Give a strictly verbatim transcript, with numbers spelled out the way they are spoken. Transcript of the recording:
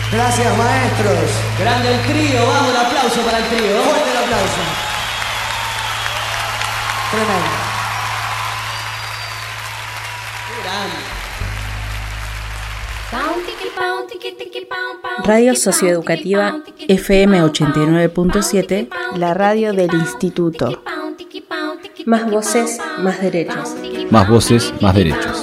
Gracias, maestros. Grande el trío, vamos, un aplauso para el trío. Fuerte el aplauso. Tremendo. Radio Socioeducativa F M ochenta y nueve punto siete, la radio del instituto. Más voces, más derechos. Más voces, más derechos.